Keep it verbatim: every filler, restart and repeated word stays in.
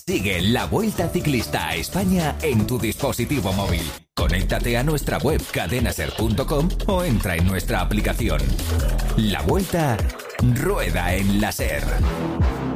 Sigue la Vuelta Ciclista a España en tu dispositivo móvil. Conéctate a nuestra web cadenaser punto com o entra en nuestra aplicación. La Vuelta rueda en la SER.